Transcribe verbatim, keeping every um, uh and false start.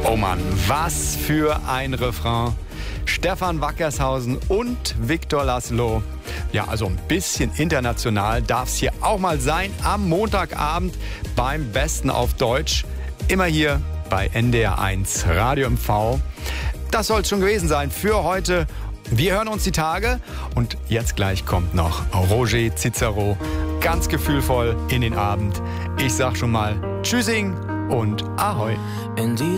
Oh Mann, was für ein Refrain. Stefan Wackershausen und Victor Laszlo. Ja, also ein bisschen international darf es hier auch mal sein am Montagabend beim Besten auf Deutsch. Immer hier bei N D R eins Radio M V. Das soll es schon gewesen sein für heute. Wir hören uns die Tage und jetzt gleich kommt noch Roger Cicero ganz gefühlvoll in den Abend. Ich sag schon mal Tschüssing und Ahoi. In